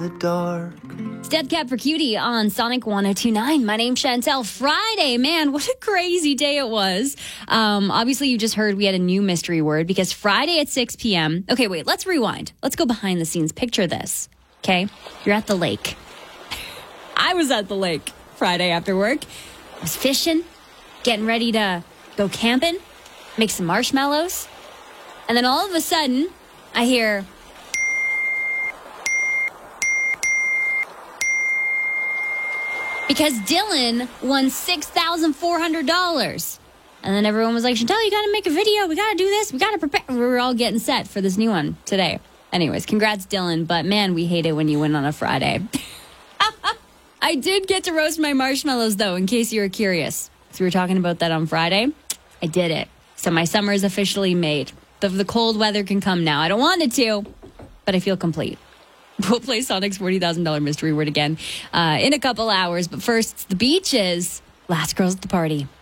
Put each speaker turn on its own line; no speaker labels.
the dark.
It's Dead Cat for Cutie on Sonic 102.9. My name's Chantel. Friday, man, what a crazy day it was. Obviously, you just heard we had a new mystery word because Friday at 6 p.m. Okay, wait, let's rewind. Let's go behind the scenes. Picture this, okay? You're at the lake. I was at the lake Friday after work. I was fishing, getting ready to go camping, make some marshmallows. And then all of a sudden, I hear... because Dylan won $6,400. And then everyone was like, Chantel, you got to make a video. We got to do this. We got to prepare. We were all getting set for this new one today. Anyways, congrats, Dylan. But man, we hate it when you win on a Friday. I did get to roast my marshmallows, though, in case you were curious. So we were talking about that on Friday. I did it. So my summer is officially made. The cold weather can come now. I don't want it to, but I feel complete. We'll play Sonic's $40,000 mystery word again in a couple hours. But first, it's the Beaches. Last Girls at the Party.